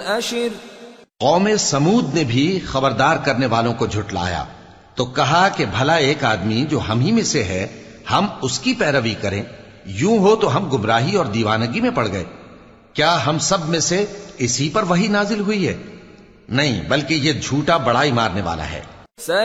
अशिर। कौम समूद ने भी खबरदार करने वालों को झुटलाया तो कहा कि भला एक आदमी जो हम ही में से है, हम उसकी पैरवी करें? यूं हो तो हम गुमराही और दीवानगी में पड़ गए। क्या हम सब में से इसी पर वही नाजिल हुई है? नहीं, बल्कि ये झूठा बड़ाई मारने वाला है।